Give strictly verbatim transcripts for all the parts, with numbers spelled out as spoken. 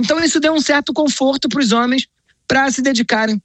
Então isso deu um certo conforto para os homens para se dedicarem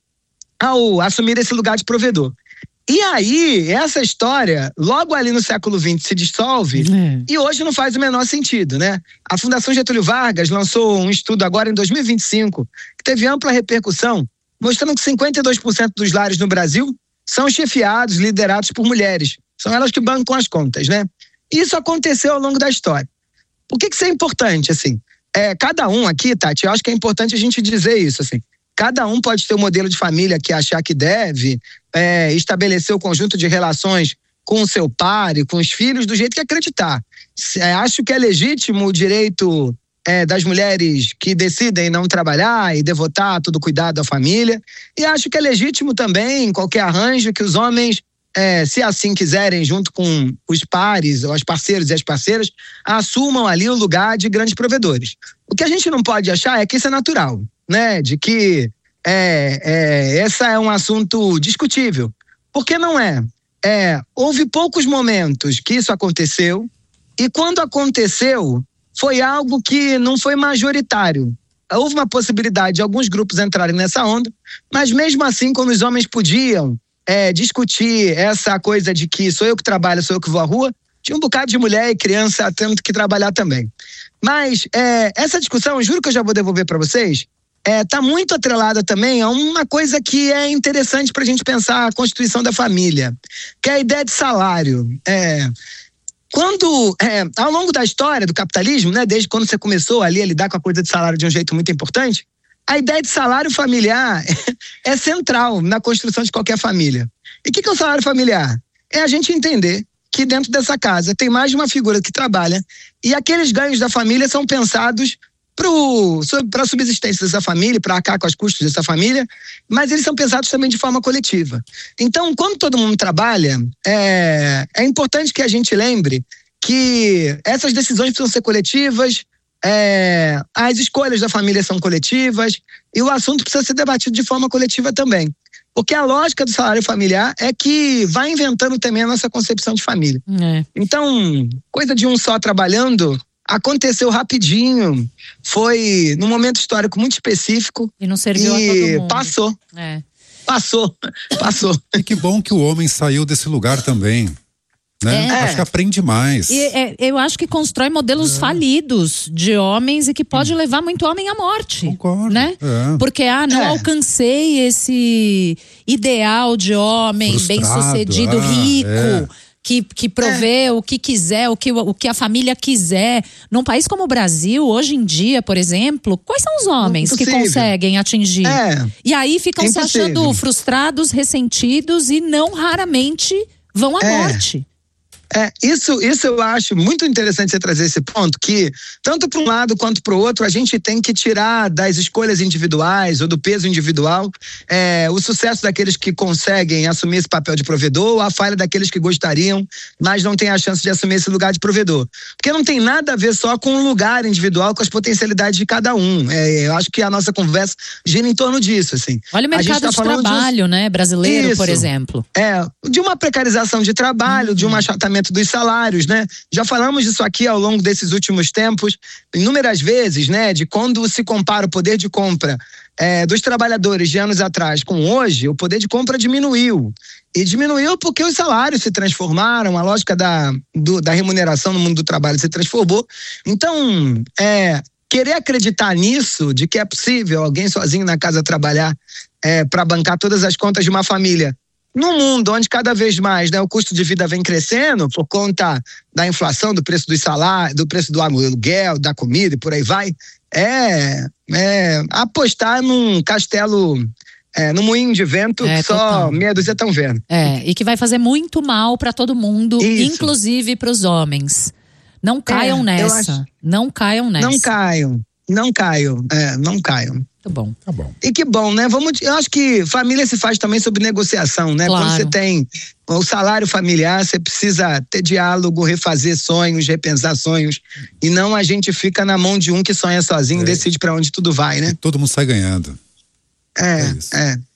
ao assumir esse lugar de provedor. E aí, essa história, logo ali no século vinte, se dissolve uhum. e hoje não faz o menor sentido, né? A Fundação Getúlio Vargas lançou um estudo agora em dois mil e vinte e cinco, que teve ampla repercussão, mostrando que cinquenta e dois por cento dos lares no Brasil são chefiados, liderados por mulheres. São elas que bancam as contas, né? Isso aconteceu ao longo da história. Por que que isso é importante, assim? É, cada um aqui, Tati, eu acho que é importante a gente dizer isso, assim. Cada um pode ter um modelo de família que achar que deve, é, estabelecer o conjunto de relações com o seu par e com os filhos do jeito que acreditar. É, acho que é legítimo o direito é, das mulheres que decidem não trabalhar e devotar todo o cuidado à família. E acho que é legítimo também qualquer arranjo que os homens, é, se assim quiserem, junto com os pares, ou os parceiros e as parceiras, assumam ali o lugar de grandes provedores. O que a gente não pode achar é que isso é natural, né? De que é, é, esse é um assunto discutível. Porque não é. é. Houve poucos momentos que isso aconteceu, e quando aconteceu, foi algo que não foi majoritário. Houve uma possibilidade de alguns grupos entrarem nessa onda, mas mesmo assim, como os homens podiam é, discutir essa coisa de que sou eu que trabalho, sou eu que vou à rua, tinha um bocado de mulher e criança tendo que trabalhar também. Mas é, essa discussão, juro que eu já vou devolver para vocês, está é, muito atrelada também a uma coisa que é interessante para a gente pensar a constituição da família, que é a ideia de salário. É, quando, é, ao longo da história do capitalismo, né, desde quando você começou ali a lidar com a coisa de salário de um jeito muito importante, a ideia de salário familiar é, é central na construção de qualquer família. E o que, que é o salário familiar? É a gente entender que dentro dessa casa tem mais de uma figura que trabalha e aqueles ganhos da família são pensados para a subsistência dessa família, para arcar com os custos dessa família, mas eles são pensados também de forma coletiva. Então, quando todo mundo trabalha, é, é importante que a gente lembre que essas decisões precisam ser coletivas, é, as escolhas da família são coletivas e o assunto precisa ser debatido de forma coletiva também. Porque a lógica do salário familiar é que vai inventando também a nossa concepção de família. É. Então, coisa de um só trabalhando aconteceu rapidinho, foi num momento histórico muito específico. E não serviu e a todo mundo. Passou. É. Passou. Passou. E que bom que o homem saiu desse lugar também. Né? É. Acho que aprende mais. E, é, eu acho que constrói modelos é. falidos de homens e que pode levar muito homem à morte. Concordo. Né? É. Porque, ah, não é. alcancei esse ideal de homem frustrado, bem-sucedido, ah, rico. É. Que, que provê é. o que quiser, o que, o que a família quiser. Num país como o Brasil, hoje em dia, por exemplo, quais são os homens que conseguem atingir? É. E aí ficam é se achando frustrados, ressentidos e não raramente vão à é. morte. É, isso, isso eu acho muito interessante você trazer esse ponto, que tanto para um lado quanto para o outro a gente tem que tirar das escolhas individuais ou do peso individual é, o sucesso daqueles que conseguem assumir esse papel de provedor ou a falha daqueles que gostariam, mas não têm a chance de assumir esse lugar de provedor. Porque não tem nada a ver só com o lugar individual, com as potencialidades de cada um. É, eu acho que a nossa conversa gira em torno disso, assim. Olha o mercado tá de trabalho, de... né, brasileiro, isso, por exemplo. É, de uma precarização de trabalho, uhum. de um achatamento dos salários, né? Já falamos disso aqui ao longo desses últimos tempos, inúmeras vezes, né? De quando se compara o poder de compra é, dos trabalhadores de anos atrás com hoje, o poder de compra diminuiu. E diminuiu porque os salários se transformaram, a lógica da, do, da remuneração no mundo do trabalho se transformou. Então, é, querer acreditar nisso, de que é possível alguém sozinho na casa trabalhar é, para bancar todas as contas de uma família, num mundo onde cada vez mais, né, o custo de vida vem crescendo por conta da inflação, do preço dos salários, do preço do aluguel, da comida e por aí vai, é, é apostar num castelo, é, num moinho de vento é, que só total. meia dúzia estão vendo. É, e que vai fazer muito mal para todo mundo, Isso. inclusive para os homens. Não caiam é, nessa. Acho... Não caiam nessa. Não caiam. Não caiam. É, não caiam. Tá bom. Tá bom. E que bom, né? Vamos, eu acho que família se faz também sobre negociação, né? Claro. Quando você tem o salário familiar, você precisa ter diálogo, refazer sonhos, repensar sonhos. E não a gente fica na mão de um que sonha sozinho e é. decide pra onde tudo vai, né? E todo mundo sai ganhando. É, é.